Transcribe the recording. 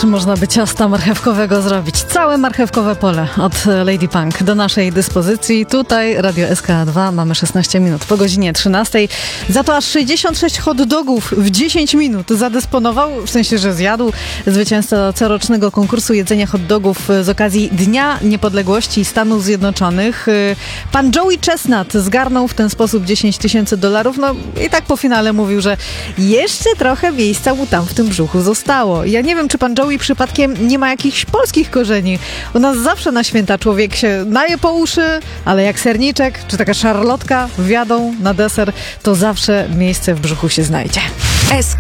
Czy można by ciasta marchewkowego zrobić? Całe marchewkowe pole od Lady Punk do naszej dyspozycji. Tutaj Radio SK2, mamy 16 minut po godzinie 13. Za to aż 66 hot dogów w 10 minut zadysponował, w sensie, że zjadł zwycięzca corocznego konkursu jedzenia hot dogów z okazji Dnia Niepodległości Stanów Zjednoczonych. Pan Joey Chestnut zgarnął w ten sposób $10,000. No i tak po finale mówił, że jeszcze trochę miejsca mu tam w tym brzuchu zostało. Ja nie wiem, czy pan Joey przypadkiem nie ma jakichś polskich korzeni. U nas zawsze na święta człowiek się naje po uszy, ale jak serniczek, czy taka szarlotka wjadą na deser, to zawsze miejsce w brzuchu się znajdzie. SK